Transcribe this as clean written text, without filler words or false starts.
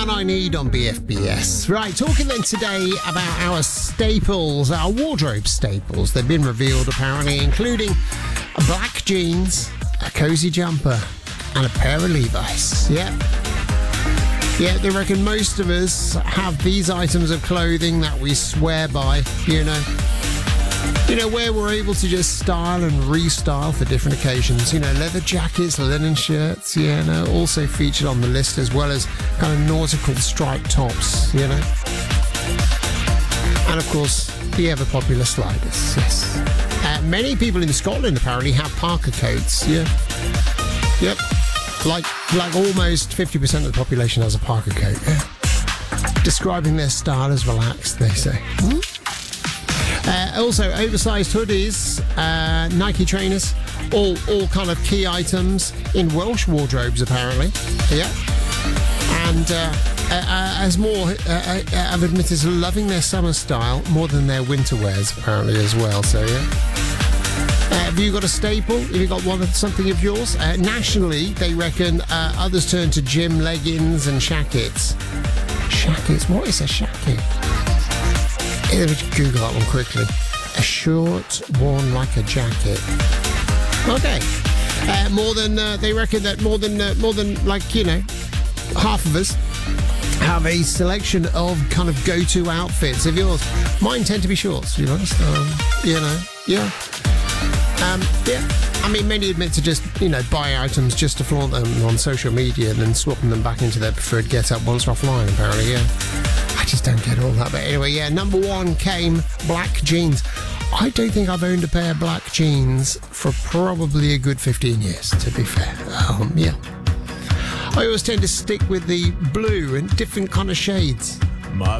Man I Need on BFBS. Right, talking then today about our staples, our wardrobe staples. They've been revealed apparently, including black jeans, a cozy jumper, and a pair of Levi's. Yeah, they reckon most of us have these items of clothing that we swear by, you know, where we're able to just style and restyle for different occasions. Leather jackets, linen shirts, also featured on the list, as well as kind of nautical striped tops, And of course, the ever popular sliders, yes. Many people in Scotland apparently have parka coats, Yep. Like almost 50% of the population has a parka coat, describing their style as relaxed, they say. Also, oversized hoodies, Nike trainers, all kind of key items in Welsh wardrobes, apparently. Yeah. And as more have admitted to loving their summer style more than their winter wears, apparently, as well. So, yeah. Have you got a staple? Have you got something of yours? Nationally, they reckon others turn to gym leggings and shackets. Shackets? What is a shacket? Let me Google that one quickly. A short worn like a jacket. Okay. They reckon that more than half of us have a selection of kind of go-to outfits of yours. Mine tend to be shorts, to be honest. Yeah. I mean, many admit to just, buy items just to flaunt them on social media and then swapping them back into their preferred get-up once they're offline, apparently, yeah. I just don't get all that. But anyway, yeah, number one came black jeans. I don't think I've owned a pair of black jeans for probably a good 15 years, to be fair. Yeah. I always tend to stick with the blue and different kind of shades.